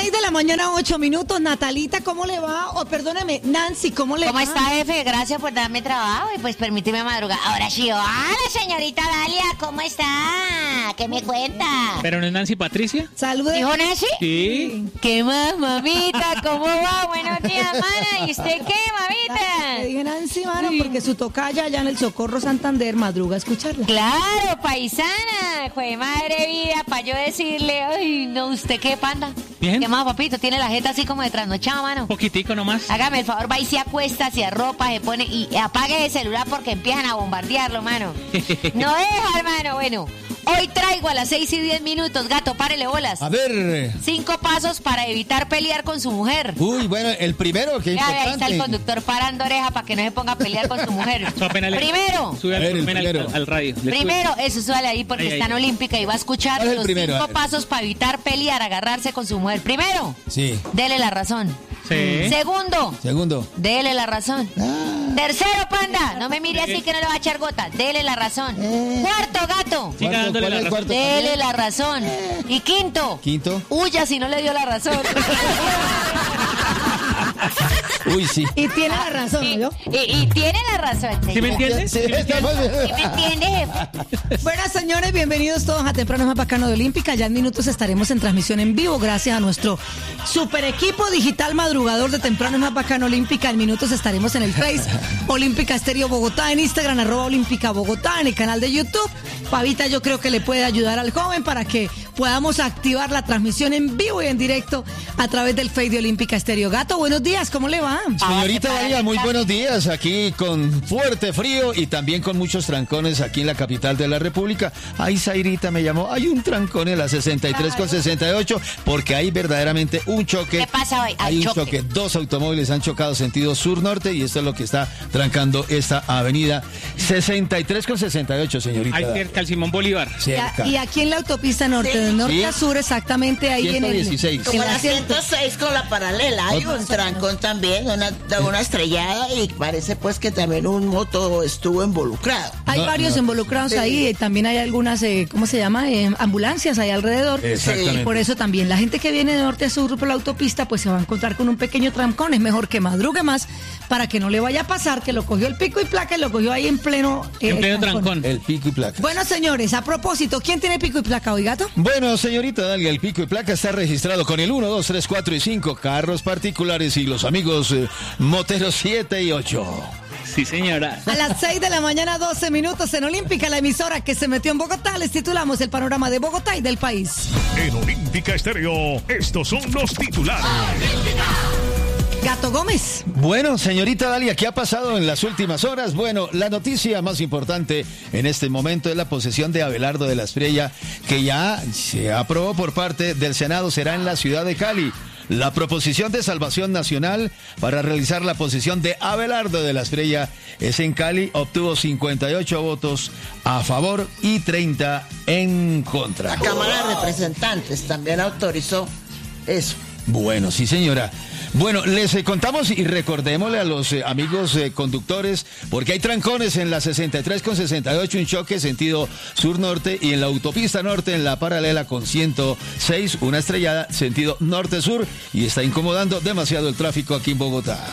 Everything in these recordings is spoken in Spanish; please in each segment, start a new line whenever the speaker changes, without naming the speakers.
6 de la mañana, 8 minutos. Natalita, ¿cómo le va? O perdóneme, Nancy, ¿cómo le va?
¿Cómo está, jefe? Gracias por darme trabajo y pues permíteme madrugar. Ahora sí, hola, señorita Dalia, ¿cómo está? ¿Qué me cuenta?
¿Pero no es Nancy Patricia?
Saludos.
¿Dijo Nancy?
Sí.
¿Qué más, mamita? ¿Cómo va? Buenos días, mana. ¿Y usted qué, mamita?
Le dije Nancy, mano, porque su tocaya allá en el Socorro Santander madruga a escucharla.
Claro, paisana. Jue madre vida, para yo decirle, ay, no, ¿usted qué, panda?
Bien.
¿Qué más, papito? Tiene la jeta así como de trasnochada, mano.
Poquitico nomás.
Hágame el favor, va y se acuesta, se arropa, se pone y apague el celular porque empiezan a bombardearlo, mano. No deja, hermano. Bueno, hoy traigo a las 6:10, gato, párele bolas.
A ver.
5 pasos para evitar pelear con su mujer.
Uy, bueno, el primero, que
Ya,
importante.
ahí está el conductor parando oreja para que no se ponga a pelear con su mujer.
Eso apenas le-
Primero.
Sube
A ver,
al,
el
volumen
primero.
al radio. Le
Primero, eso suele ahí porque
Ay,
está en
ay.
Olímpica y va a escuchar
¿Cuál es el
los
primero?
5 pasos para evitar pelear, agarrarse con su mujer. Primero,
Sí.
dele la razón.
sube. Sí.
Segundo,
Segundo.
dele la razón.
Ah,
Tercero, panda, no me mire así que no le va a echar gota. Dele la razón. Cuarto, gato,
Siga dándole
¿cuál
la
es el
razón.
cuarto?
dele la razón. Y quinto,
Quinto.
huya si no le dio la razón.
Uy, sí.
Y tiene la razón,
y,
¿no?
y tiene la razón.
¿Sí me entiendes?
Sí, estamos-
¿Sí me entiende, jefe?
Buenas, señores, bienvenidos todos a Temprano Más Bacano de Olímpica. Ya en minutos estaremos en transmisión en vivo gracias a nuestro super equipo digital madrugador de Temprano Más Bacano Olímpica. En minutos estaremos en el Face Olímpica Estéreo Bogotá, en Instagram @Olímpica Bogotá, en el canal de YouTube. Pavita, yo creo que le puede ayudar al joven para que podamos activar la transmisión en vivo y en directo a través del Face de Olímpica Estéreo. Gato, buenos días, ¿cómo le va?
Señorita Dalia, muy buenos días. Aquí con fuerte frío y también con muchos trancones aquí en la capital de la República. Ay, Zairita me llamó. Hay un trancón en la 63 con 68 porque hay verdaderamente un choque.
¿Qué pasa hoy?
Hay
Hay
un choque. 2 automóviles han chocado sentido sur-norte y esto es lo que está trancando esta avenida 63 con 68, señorita.
Ahí cerca al Simón Bolívar.
Cerca.
Y aquí en la autopista norte, de norte
Sí.
a sur, exactamente ahí en el...
116.
en
Como
la
la 106 con la paralela, hay un trancón también, una estrellada y parece pues que también un moto estuvo involucrado.
Hay
No,
varios
no.
involucrados
Sí.
ahí, también hay algunas, ¿cómo se llama? Ambulancias ahí alrededor.
Exactamente.
Y por eso también la gente que viene de norte a sur por la autopista pues se va a encontrar con un pequeño trancón. Es mejor que madrugue más para que no le vaya a pasar que lo cogió el pico y placa y lo cogió ahí en pleno
trancón.
El pico y placa.
Bueno, señores, a propósito, ¿quién tiene pico y placa hoy, gato?
Bueno, señorita Dalia, el pico y placa está registrado con el 1, 2, 3, 4 y 5, carros particulares y los amigos moteros 7 y 8.
Sí, señora.
A las 6 de la mañana, 12 minutos en Olímpica, la emisora que se metió en Bogotá, les titulamos el panorama de Bogotá y del país.
En Olímpica Estéreo, estos son los titulares.
Gato Gómez.
Bueno, señorita Dalia, ¿qué ha pasado en las últimas horas? Bueno, la noticia más importante en este momento es la posesión de Abelardo de la Espriella, que ya se aprobó por parte del Senado, será en la ciudad de Cali. La proposición de Salvación Nacional para realizar la posesión de Abelardo de la Espriella es en Cali, obtuvo 58 votos a favor y 30 en contra.
La Cámara de Representantes también autorizó eso.
Bueno, sí, señora. Bueno, les contamos y recordémosle a los amigos conductores, porque hay trancones en la 63 con 68, un choque sentido sur-norte, y en la autopista norte, en la paralela con 106, una estrellada sentido norte-sur, y está incomodando demasiado el tráfico aquí en Bogotá.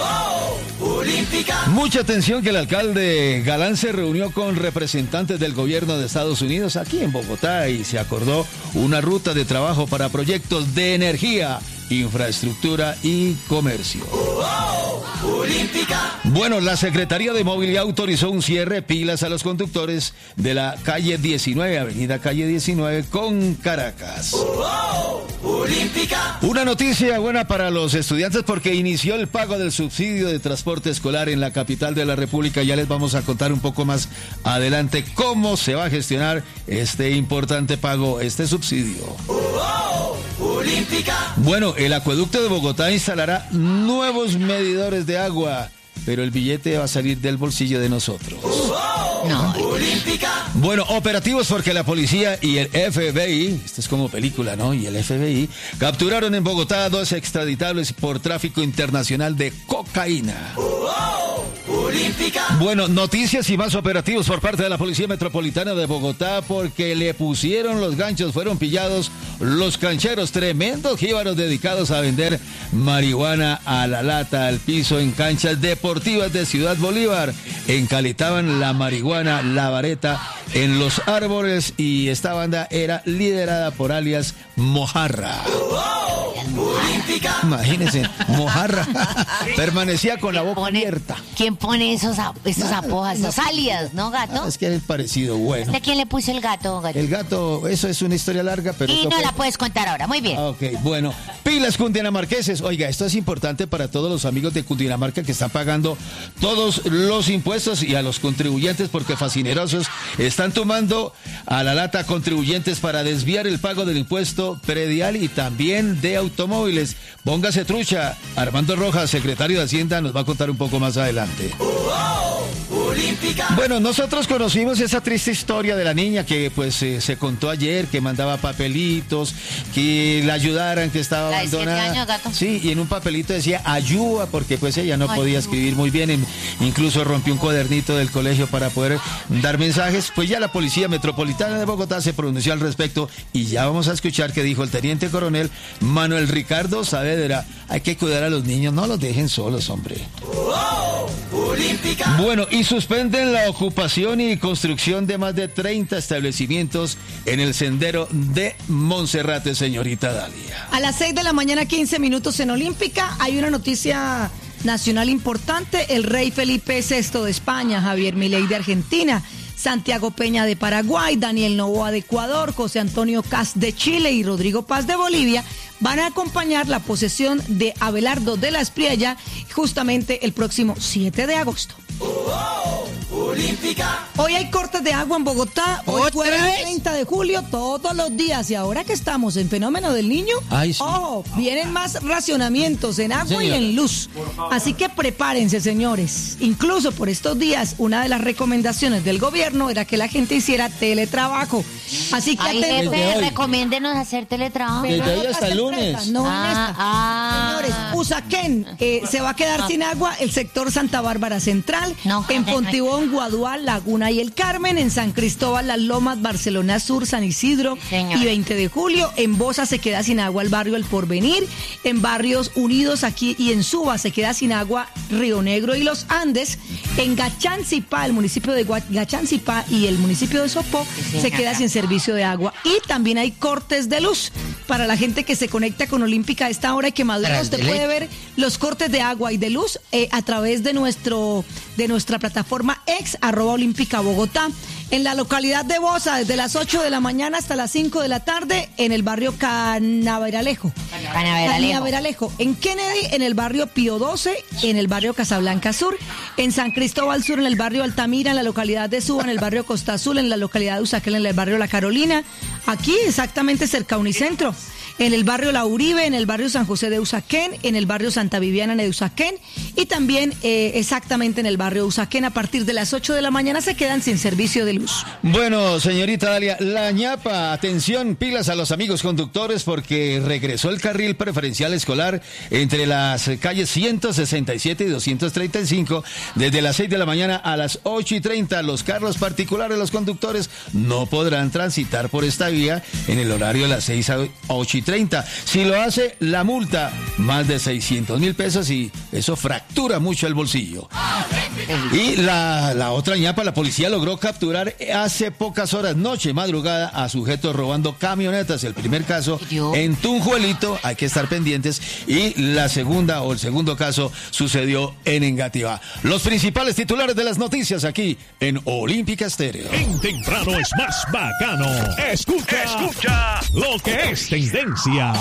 Mucha atención que el alcalde Galán se reunió con representantes del gobierno de Estados Unidos aquí en Bogotá y se acordó una ruta de trabajo para proyectos de energía, infraestructura y comercio. Bueno, la Secretaría de Movilidad autorizó un cierre pilas a los conductores de la calle 19, avenida calle 19 con Caracas. Una noticia buena para los estudiantes porque inició el pago del subsidio de transporte escolar en la capital de la República. Ya les vamos a contar un poco más adelante cómo se va a gestionar este importante pago, este subsidio. Bueno, el acueducto de Bogotá instalará nuevos medidores de agua, pero el billete va a salir del bolsillo de nosotros.
No.
Bueno, operativos porque la policía y el FBI, esto es como película, ¿no? Y el FBI capturaron en Bogotá a 2 extraditables por tráfico internacional de cocaína. Bueno, noticias y más operativos por parte de la Policía Metropolitana de Bogotá porque le pusieron los ganchos, fueron pillados Los Cancheros, tremendos jíbaros dedicados a vender marihuana a la lata, al piso, en canchas deportivas de Ciudad Bolívar. Encalitaban la marihuana, la vareta, en los árboles, y esta banda era liderada por alias Mojarra. Imagínense, Mojarra. Permanecía con la boca abierta.
¿Quién pone esos apodas, esos alias, no, gato?
Es que es parecido, bueno.
¿De quién le puso el gato, gato?
El gato, eso es una historia larga, pero...
Y no la puedes contar ahora, muy bien.
Ok, bueno. Pilas cundinamarqueses. Oiga, esto es importante para todos los amigos de Cundinamarca que están pagando todos los impuestos, y a los contribuyentes, porque fascinerosos están tomando a la lata contribuyentes para desviar el pago del impuesto predial y también de automóviles. Póngase trucha. Armando Rojas, secretario de Hacienda, nos va a contar un poco más adelante. Bueno, nosotros conocimos esa triste historia de la niña que pues se contó ayer, que mandaba papelitos, que la ayudaran, que estaba abandonada.
7 años, gato.
Sí, y en un papelito decía ayuda, porque pues ella no podía escribir muy bien, incluso rompió un cuadernito del colegio para poder dar mensajes. Pues ya la Policía Metropolitana de Bogotá se pronunció al respecto, y ya vamos a escuchar qué dijo el teniente coronel Manuel Ricardo Saavedra. Hay que cuidar a los niños, no los dejen solos, hombre. Bueno, y suspenden la ocupación y construcción de más de 30 establecimientos en el sendero de Monserrate, señorita Dalia.
A las 6 de la mañana, 15 minutos en Olímpica, hay una noticia nacional importante. El rey Felipe VI de España, Javier Milei de Argentina, Santiago Peña de Paraguay, Daniel Noboa de Ecuador, José Antonio Kast de Chile y Rodrigo Paz de Bolivia van a acompañar la posesión de Abelardo de la Espriella justamente el próximo 7 de agosto. Hoy hay cortes de agua en Bogotá. Hoy jueves 30 de julio, todos los días. Y ahora que estamos en fenómeno del niño,
sí.
Ojo, vienen más racionamientos en agua y en luz. Así que prepárense, señores. Incluso por estos días, una de las recomendaciones del gobierno era que la gente hiciera teletrabajo. Así que
Ay, jefe, recomiéndenos hacer teletrabajo.
Desde hoy hasta el lunes.
No, señores, Usaquén se va a quedar sin agua. El sector Santa Bárbara Central, en Fontibón, Guadual, Laguna y El Carmen, en San Cristóbal, Las Lomas, Barcelona Sur, San Isidro y 20 de julio. En Bosa se queda sin agua el barrio El Porvenir. En Barrios Unidos aquí y en Suba se queda sin agua Río Negro y Los Andes. En Gachancipá, el municipio de Gachancipá y el municipio de Sopó se queda sin servicio de agua. Y también hay cortes de luz. Para la gente que se conecta con Olímpica a esta hora y que madruga, usted puede ver los cortes de agua y de luz a través de nuestra plataforma @Olímpica Bogotá. En la localidad de Bosa, desde las 8 de la mañana hasta las 5 de la tarde, en el barrio Canaveralejo. En Kennedy, en el barrio Pío 12, en el barrio Casablanca Sur. En San Cristóbal Sur, en el barrio Altamira, en la localidad de Suba, en el barrio Costa Azul, en la localidad de Usaquén, en el barrio La Carolina. Aquí, exactamente cerca a Unicentro. En el barrio La Uribe, en el barrio San José de Usaquén, en el barrio Santa Viviana de Usaquén y también exactamente en el barrio Usaquén. A partir de las 8 de la mañana se quedan sin servicio de luz.
Bueno, señorita Dalia, la ñapa, atención, pilas a los amigos conductores, porque regresó el carril preferencial escolar entre las calles 167 y 235 desde las 6 de la mañana a las 8:30. Los carros particulares, los conductores, no podrán transitar por esta vía en el horario de las 6 a 8:30. Si lo hace, la multa, más de 600.000 pesos, y eso fractura mucho el bolsillo. Y la otra ñapa, la policía logró capturar hace pocas horas, noche, madrugada, a sujetos robando camionetas. El primer caso en Tunjuelito, hay que estar pendientes, y el segundo caso sucedió en Engativá. Los principales titulares de las noticias aquí en Olímpica Estéreo.
En temprano es más bacano. Escucha lo que es tendencia.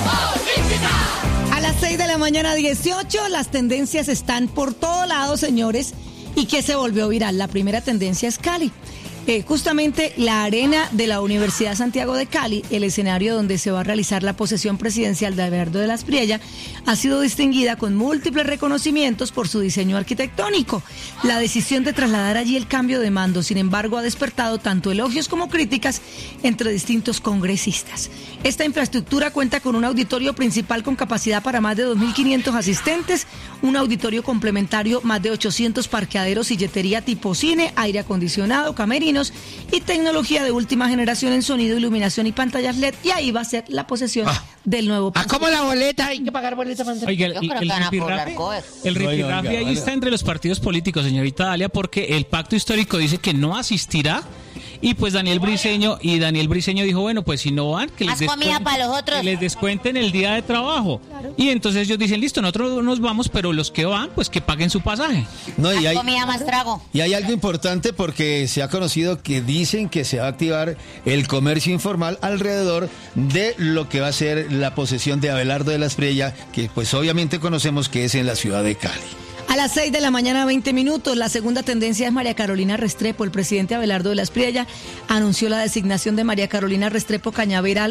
A las 6 de la mañana 18, las tendencias están por todo lado, señores. ¿Y qué se volvió viral? La primera tendencia es Cali. Justamente la arena de la Universidad Santiago de Cali, el escenario donde se va a realizar la posesión presidencial de Abelardo de la Espriella, ha sido distinguida con múltiples reconocimientos por su diseño arquitectónico. La decisión de trasladar allí el cambio de mando, sin embargo, ha despertado tanto elogios como críticas entre distintos congresistas. Esta infraestructura cuenta con un auditorio principal con capacidad para más de 2.500 asistentes, un auditorio complementario, más de 800 parqueaderos, silletería tipo cine, aire acondicionado, camerino, camerinos y tecnología de última generación en sonido, iluminación y pantallas LED. Y ahí va a ser la posesión del nuevo presidente.
¿Cómo la boleta? Hay que pagar boleta para entrar.
Oiga,
Yo creo que van a cobrar cover.
el rifirrafe ahí está entre los partidos políticos, señorita Dalia, porque el pacto histórico dice que no asistirá. Y pues Daniel Briceño dijo, bueno, pues si no van, que
Más comida para los otros.
que les descuenten el día de trabajo. Claro. Y entonces ellos dicen, listo, nosotros nos vamos, pero los que van, pues que paguen su pasaje.
No,
Más comida, más trago.
Y hay algo importante porque se ha conocido que dicen que se va a activar el comercio informal alrededor de lo que va a ser la posesión de Abelardo de la Espriella, que pues obviamente conocemos que es en la ciudad de Cali.
A las 6 de la mañana, 20 minutos, la segunda tendencia es María Carolina Restrepo. El presidente Abelardo de la Espriella anunció la designación de María Carolina Restrepo Cañavera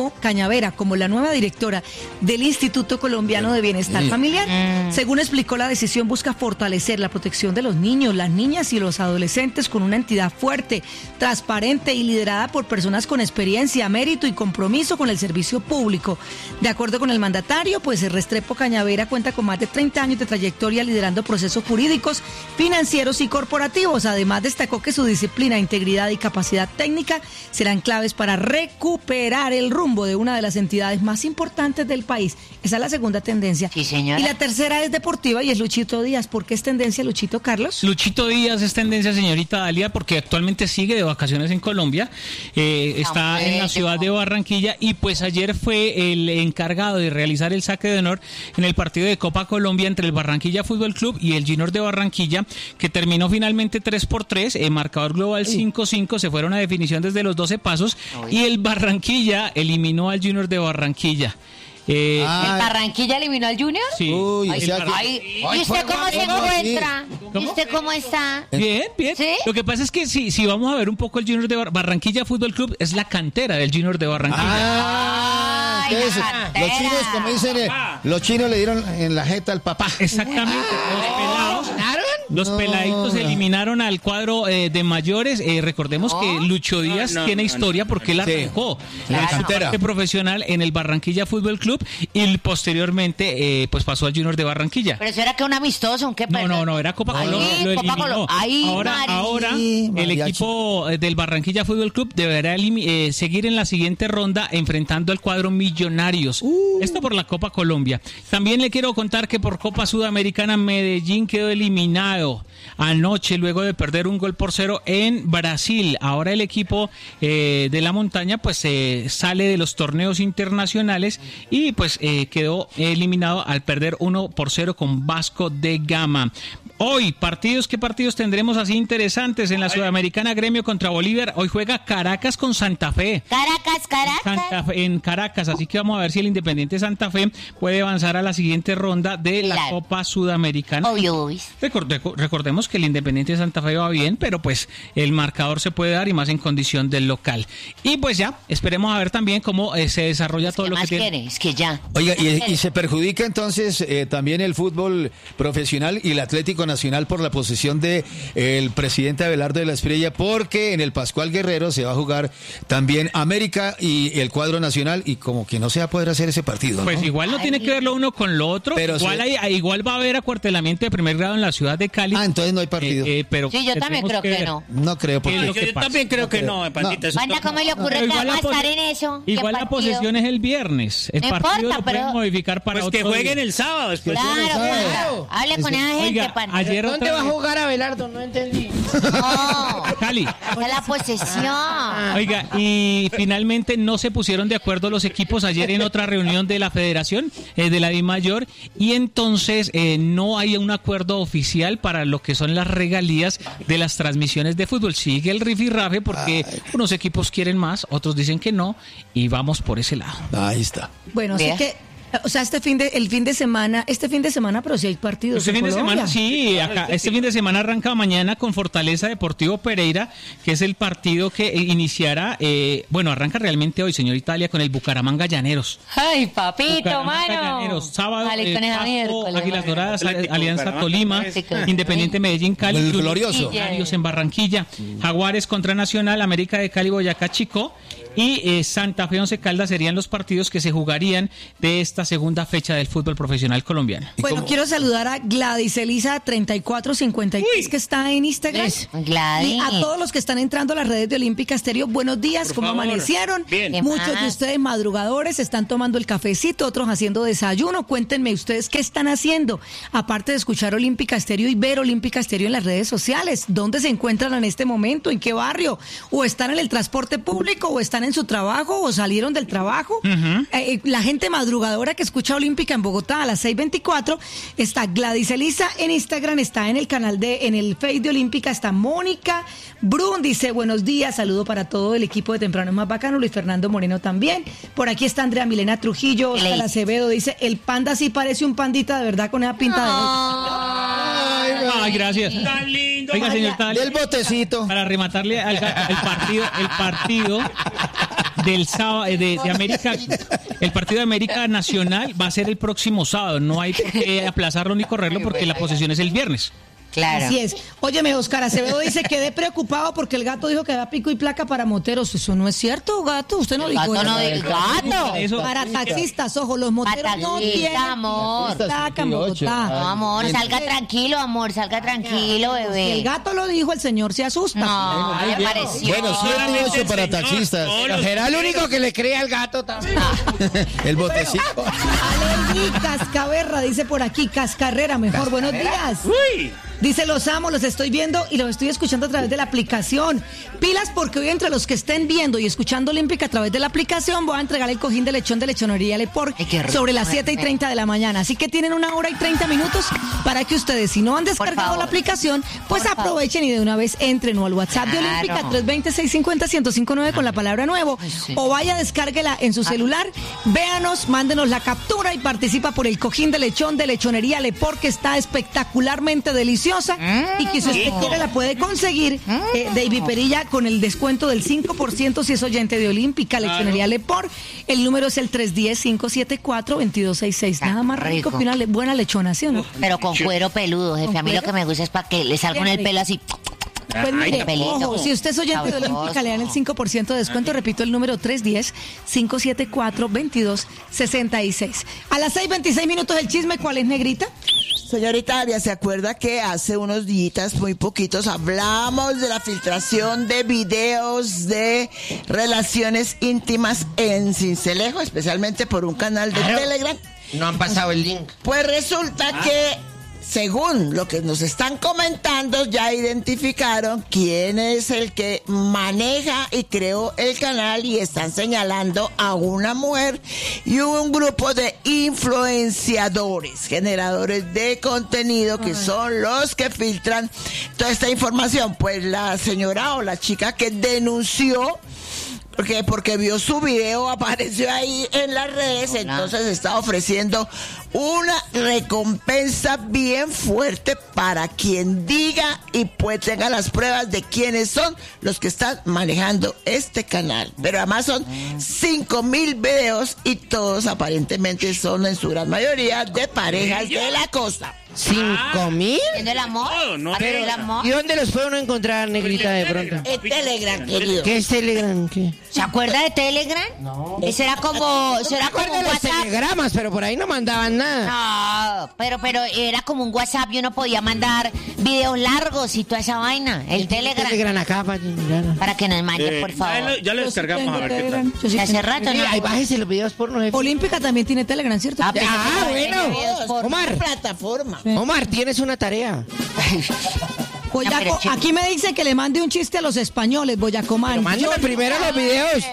como la nueva directora del Instituto Colombiano de Bienestar Familiar. Según explicó, la decisión busca fortalecer la protección de los niños, las niñas y los adolescentes con una entidad fuerte, transparente y liderada por personas con experiencia, mérito y compromiso con el servicio público. De acuerdo con el mandatario, pues el Restrepo Cañavera cuenta con más de 30 años de trayectoria liderando procesos jurídicos, financieros y corporativos. Además, destacó que su disciplina, integridad y capacidad técnica serán claves para recuperar el rumbo de una de las entidades más importantes del país. Esa es la segunda tendencia.
Sí, señora.
Y la tercera es deportiva y es Luchito Díaz. ¿Por qué es tendencia Luchito, Carlos?
Luchito Díaz es tendencia, señorita Dalia, porque actualmente sigue de vacaciones en Colombia, está en la ciudad de Barranquilla y pues ayer fue el encargado de realizar el saque de honor en el partido de Copa Colombia entre el Barranquilla Fútbol Club y el Junior de Barranquilla, que terminó finalmente 3-3, marcador global 5-5, se fueron a definición desde los 12 pasos y el Barranquilla eliminó al Junior de Barranquilla.
¿El Barranquilla eliminó al Junior?
Sí.
Uy,
¿Y usted cómo se encuentra? ¿Y usted cómo está?
Bien, bien.
¿Sí?
Lo que pasa es que si vamos a ver un poco el Junior de Barranquilla Fútbol Club, es la cantera del Junior de Barranquilla.
Entonces, los chinos, como dicen, los chinos le dieron en la jeta al papá.
Exactamente. Los peladitos eliminaron al cuadro de mayores. Recordemos que Lucho Díaz tiene historia porque él arrancó la cantera profesional en el Barranquilla Fútbol Club y posteriormente pues pasó al Junior de Barranquilla.
Pero eso era que un amistoso, ¿un qué?
No, era Copa Colombia. Lo eliminó. Ahora el equipo del Barranquilla Fútbol Club deberá seguir en la siguiente ronda enfrentando al cuadro Millonarios. Esto por la Copa Colombia. También le quiero contar que por Copa Sudamericana Medellín quedó eliminado anoche luego de perder 1-0 en Brasil. Ahora el equipo de la montaña pues sale de los torneos internacionales y pues quedó eliminado al perder 1-0 con Vasco da Gama. Hoy, ¿qué partidos tendremos así interesantes en la Sudamericana? Gremio contra Bolívar. Hoy juega Caracas con Santa Fe. En Caracas, así que vamos a ver si el Independiente Santa Fe puede avanzar a la siguiente ronda de la Copa Sudamericana.
Obvio.
Recordemos que el Independiente Santa Fe va bien, pero pues el marcador se puede dar y más en condición del local. Y pues ya, esperemos a ver también cómo se desarrolla todo lo que tiene.
Es que ya.
Oiga, y se perjudica entonces también el fútbol profesional y el Atlético Nacional por la posesión de el presidente Abelardo de la Espriella, porque en el Pascual Guerrero se va a jugar también América y el cuadro nacional y como que no se va a poder hacer ese partido, ¿no?
Pues igual no tiene que ver lo uno con lo otro, pero igual va a haber acuartelamiento de primer grado en la ciudad de Cali.
Entonces no hay partido.
Pero
sí, yo también creo que no.
No creo, porque
yo también creo que no, Pandita.
Banda, ¿cómo le ocurre que vamos a estar en eso?
Igual la posesión es el viernes. El partido lo pueden modificar para otro
que jueguen el sábado después.
Claro. Hable con esa gente, Pandita.
¿Dónde va a jugar Abelardo? No entendí.
No.
Cali.
Es la posesión.
Oiga, y finalmente no se pusieron de acuerdo los equipos ayer en otra reunión de la federación, de la DIMAYOR, y entonces no hay un acuerdo oficial para lo que son las regalías de las transmisiones de fútbol. Sigue el rifirrafe porque unos equipos quieren más, otros dicen que no, y vamos por ese lado.
Ahí está.
Bueno, así que este fin de semana, pero si hay partidos.
Este fin de semana, sí, este fin de semana arranca mañana con Fortaleza Deportivo Pereira, que es el partido que iniciará, arranca realmente hoy, señorita Dalia, con el Bucaramanga Llaneros.
Ay, papito, mano.
Llaneros, sábado,
Pasto,
Águilas Doradas, Alianza Tolima, Independiente Medellín, Cali,
el glorioso.
Millonarios en Barranquilla, Jaguares contra Nacional, América de Cali, Boyacá, Chico, y Santa Fe Once Caldas serían los partidos que se jugarían de esta segunda fecha del fútbol profesional colombiano.
Bueno, quiero saludar a Gladys Elisa 3453 que está en Instagram.
Gladys.
Y a todos los que están entrando a las redes de Olímpica Estéreo, buenos días, ¿cómo amanecieron?
Bien.
Muchos de ustedes madrugadores están tomando el cafecito, otros haciendo desayuno. Cuéntenme ustedes qué están haciendo, aparte de escuchar Olímpica Estéreo y ver Olímpica Estéreo en las redes sociales. ¿Dónde se encuentran en este momento? ¿En qué barrio? ¿O están en el transporte público? ¿O están en su trabajo? ¿O salieron del trabajo? La gente madrugadora que escucha Olímpica en Bogotá a las 6:24 está Gladys Elisa en Instagram, está en el canal en el Face de Olímpica, está Mónica Brun, dice buenos días, saludo para todo el equipo de Temprano es Más Bacano, Luis Fernando Moreno también. Por aquí está Andrea Milena Trujillo, Oscar Acevedo, dice el panda sí parece un pandita de verdad con esa pinta de...
Ay, gracias.
Tan lindo.
Oiga, señor Tal,
Del botecito.
para rematarle el partido del sábado de América, el partido de América Nacional va a ser el próximo sábado, no hay por qué aplazarlo ni correrlo porque la posesión es el viernes.
Claro.
Así es. Óyeme, Oscar Acevedo dice, quedé preocupado porque el gato dijo que da pico y placa para moteros. Eso no es cierto, gato. Usted no dijo
Gato no
eso.
dijo, gato.
Eso-
Para taxistas, ojo, los moteros no
Taxista,
tienen
amor.
placa en Bogotá.
No, amor, salga tranquilo, amor, salga tranquilo,
Si el
bebé.
gato lo dijo, el señor se asusta.
No, me pareció.
Bueno, 7 y 8 para taxistas.
Será el único que le cree al gato también.
El botecito.
Alegrí Cascaberra dice por aquí, Cascarrera, mejor, buenos días.
Uy.
Dice, los amo, los estoy viendo y los estoy escuchando a través de la aplicación. Pilas porque hoy entre los que estén viendo y escuchando Olímpica a través de la aplicación voy a entregar el cojín de lechón de Lechonería Leport
Ay, qué rico.
sobre las 7:30 de la mañana. Así que tienen 1 hora y 30 minutos para que ustedes, si no han descargado
favor.
la aplicación, pues
Por favor.
aprovechen y de una vez entren o al WhatsApp de
Claro.
Olímpica 320-650-1059 con la palabra nuevo.
sí.
O vaya, descárguela en su celular, véanos, mándenos la captura y participa por el cojín de lechón de Lechonería Leport que está espectacularmente deliciosa y que si usted quiere la puede conseguir David Perilla con el descuento del 5% si es oyente de Olímpica, Lechonería Leport. El número es el 310-574-2266. Nada más rico
rico.
que una buena lechona, ¿sí o no?
Pero con cuero peludo, jefe. A mí lo
cuero?
que me gusta es para que le salga con el pelo así.
Pues mire,
pelito.
ojo, si usted es oyente de
Sabroso.
Olímpica, le dan el 5% de descuento. Repito el número 310-574-2266. A las 6:26 minutos el chisme, ¿cuál es, negrita?
Señorita Aria, ¿se acuerda que hace unos días, muy poquitos, hablamos de la filtración de videos de relaciones íntimas en Sincelejo, especialmente por un canal de Telegram?
No han pasado el link.
Pues resulta que, según lo que nos están comentando, ya identificaron quién es el que maneja y creó el canal y están señalando a una mujer y un grupo de influenciadores, generadores de contenido que son los que filtran toda esta información. Pues la señora o la chica que denunció porque vio su video, apareció ahí en las redes, entonces está ofreciendo una recompensa bien fuerte para quien diga y pues tenga las pruebas de quiénes son los que están manejando este canal. Pero además son 5,000 videos y todos aparentemente son en su gran mayoría de parejas de la costa.
5,000.
¿Haciendo el amor?
No,
¿Haciendo el amor?
¿Y dónde los puede uno encontrar, negrita, de pronto?
En Telegram, querido.
¿Qué es Telegram? ¿Qué?
¿Se acuerda de Telegram? No. Eso era como un
Recuerdo los
WhatsApp.
telegramas, pero por ahí no mandaban nada.
No, pero era como un WhatsApp y uno podía mandar videos largos y toda esa vaina. El Telegram.
Telegram acá para mirar.
Para que nos mande, por favor.
Ya lo descargamos a ver qué tal.
Yo sí
Hace
tengo.
rato, ¿no?
Ahí bájese los videos porno, jefe.
Olímpica también tiene Telegram, ¿cierto?
Ah,
Ah, bueno.
Por
Omar.
una plataforma.
Omar, tienes una tarea.
Boyaco,
pero chico.
aquí me dice que le mande un chiste a los españoles, Boyacomán.
Pero mándame primero los videos.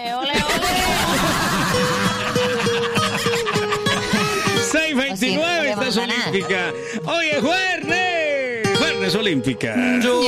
6:29,
No,
estás
sí, no le manda nada.
Olímpica. Hoy es Jueves Olímpica.